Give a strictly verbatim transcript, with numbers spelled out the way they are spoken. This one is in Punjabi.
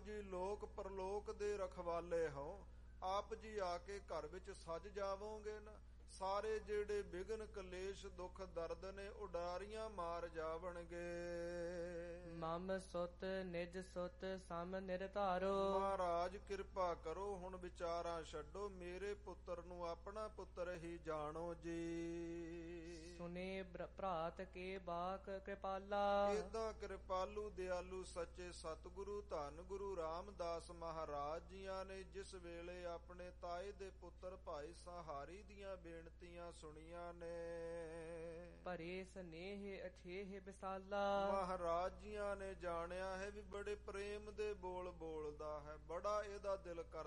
ਜੀ ਲੋਕ ਪਰਲੋਕ ਦੇ ਰਖਵਾਲੇ ਹੋ, ਆਪ ਜੀ ਆ ਕੇ ਘਰ ਵਿੱਚ ਸੱਜ ਜਾਵੋਗੇ ਨਾ। ਸਾਰੇ ਜਿਹੜੇ ਬਿਘਨ ਕਲੇਸ਼ ਦੁੱਖ ਦਰਦ ਨੇ ਉਡਾਰੀਆਂ ਮਾਰ ਜਾਵਣਗੇ। ਮਮ ਸੁਤ ਨਿਜ ਸੁਤ ਸਮ ਨਿਰਧਾਰੋ। ਮਹਾਰਾਜ ਕਿਰਪਾ ਕਰੋ, ਹੁਣ ਵਿਚਾਰਾਂ ਛੱਡੋ, ਮੇਰੇ ਪੁੱਤਰ ਨੂੰ ਆਪਣਾ ਪੁੱਤਰ ਹੀ ਜਾਣੋ ਜੀ। ਸੁਨੇ ਭਰਾਤ ਕੇ ਬਾਕ ਕਿਰਪਾਲਾ। ਏਦਾਂ ਕਿਰਪਾਲੂ ਦਿਆਲੂ ਸੱਚੇ ਸਤਿਗੁਰੂ ਧੰਨ ਗੁਰੂ ਰਾਮਦਾਸ ਮਹਾਰਾਜ ਜੀਆਂ ਨੇ ਜਿਸ ਵੇਲੇ ਆਪਣੇ ਤਾਏ ਦੇ ਪੁੱਤਰ ਭਾਈ ਸਹਾਰੀ ਦੀਆਂ ਬੇਨਤੀਆਂ ਸੁਣੀਆਂ ਨੇ, ਭਰੇ ਸਨੇਹ ਅਠੇਹ ਵਿਸਾਲਾ। ਮਹਾਰਾਜ ਜੀਆਂ ਨੇ ਜਾਣਿਆ ਹੈ ਵੀ ਬੜੇ ਪ੍ਰੇਮ ਦੇ ਬੋਲ ਬੋਲਦਾ ਹੈ, ਬੜਾ ਇਹਦਾ ਦਿਲ ਕਰਦਾ